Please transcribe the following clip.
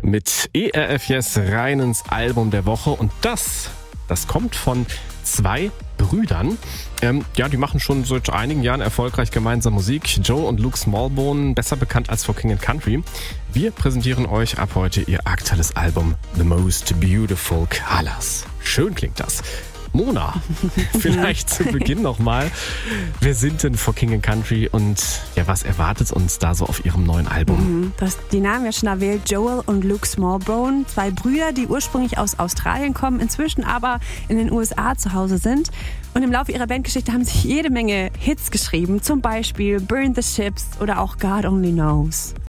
mit ERF Yes rein ins Album der Woche. Und das kommt von 2 Brüdern. Die machen schon seit einigen Jahren erfolgreich gemeinsam Musik. Joe und Luke Smallbone, besser bekannt als For King & Country. Wir präsentieren euch ab heute ihr aktuelles Album The Most Beautiful Colors. Schön klingt das. Mona, vielleicht zu Beginn nochmal. Wer sind denn For King & Country und was erwartet uns da so auf ihrem neuen Album? Du hast die Namen ja schon erwähnt, Joel und Luke Smallbone. 2 Brüder, die ursprünglich aus Australien kommen, inzwischen aber in den USA zu Hause sind. Und im Laufe ihrer Bandgeschichte haben sie jede Menge Hits geschrieben, zum Beispiel Burn the Ships oder auch God Only Knows.